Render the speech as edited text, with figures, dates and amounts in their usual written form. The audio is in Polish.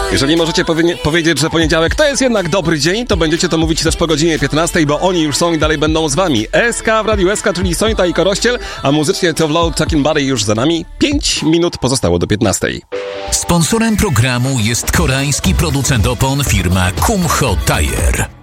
Jeżeli możecie powiedzieć, że poniedziałek to jest jednak dobry dzień, to będziecie to mówić też po godzinie 15, bo oni już są i dalej będą z wami. SK w Radiu SK, czyli Sońta i Korościel, a muzycznie To Vlog Talking Buddy już za nami. 5 minut pozostało do 15. Sponsorem programu jest koreański producent opon firma Kumho Tire.